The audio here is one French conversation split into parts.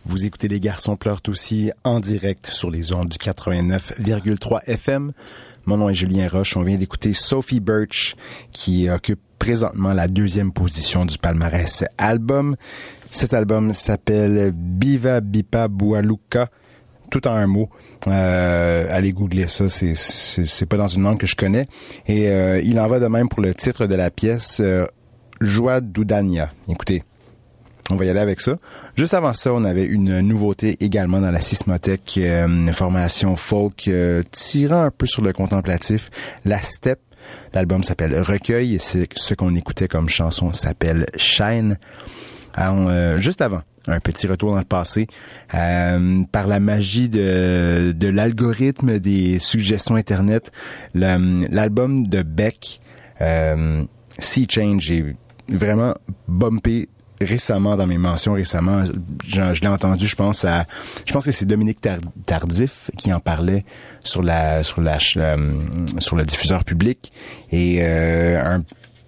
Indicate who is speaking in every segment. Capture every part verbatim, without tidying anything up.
Speaker 1: Vous écoutez Les Garçons pleurent aussi en direct sur les ondes du quatre-vingt-neuf virgule trois F M. Mon nom est Julien Roche. On vient d'écouter Sophie Birch qui occupe présentement la deuxième position du palmarès album. Cet album s'appelle Biva Bipa Bualuka, tout en un mot. Euh, allez googler ça, c'est, c'est, c'est pas dans une langue que je connais. Et euh, il en va de même pour le titre de la pièce, euh, Joie d'Udania. Écoutez, on va y aller avec ça. Juste avant ça, on avait une nouveauté également dans la Sismothèque, euh, une formation folk euh, tirant un peu sur le contemplatif, La Steppe. L'album s'appelle Recueil et c'est ce qu'on écoutait comme chanson s'appelle Shine. Alors, euh, juste avant, un petit retour dans le passé. Euh, par la magie de, de l'algorithme des suggestions Internet, le, l'album de Beck, euh, Sea Change, est vraiment bumpé récemment dans mes mentions récemment. Je, je l'ai entendu, je pense à, je pense que c'est Dominique Tardif qui en parlait sur la, sur la, euh, sur le diffuseur public et euh, un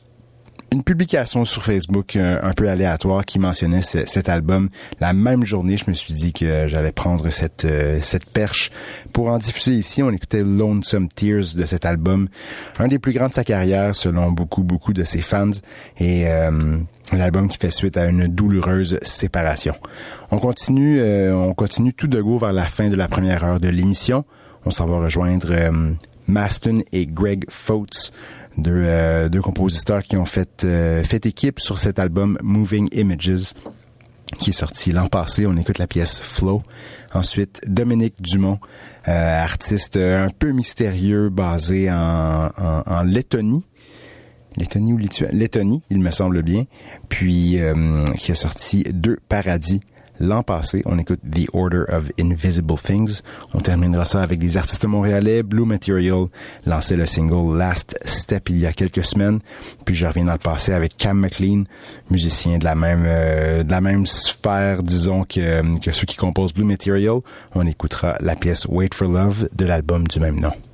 Speaker 1: une publication sur Facebook euh, un peu aléatoire qui mentionnait ce, cet album. La même journée, je me suis dit que j'allais prendre cette euh, cette perche pour en diffuser ici. On écoutait Lonesome Tears de cet album, un des plus grands de sa carrière selon beaucoup beaucoup de ses fans et euh, l'album qui fait suite à une douloureuse séparation. On continue euh, on continue tout de go vers la fin de la première heure de l'émission. On s'en va rejoindre euh, Maston et Greg Foates, deux, euh, deux compositeurs qui ont fait, euh, fait équipe sur cet album Moving Images qui est sorti l'an passé. On écoute la pièce Flow. Ensuite, Dominique Dumont, euh, artiste un peu mystérieux basé en, en, en Lettonie. Lettonie ou Lituanie? Lettonie, il me semble bien. Puis, euh, qui a sorti Deux Paradis l'an passé. On écoute The Order of Invisible Things. On terminera ça avec des artistes montréalais. Blue Material lançait le single Last Step il y a quelques semaines. Puis je reviens dans le passé avec Cam McLean, musicien de la même euh, de la même sphère, disons, que, que ceux qui composent Blue Material. On écoutera la pièce Wait for Love de l'album du même nom.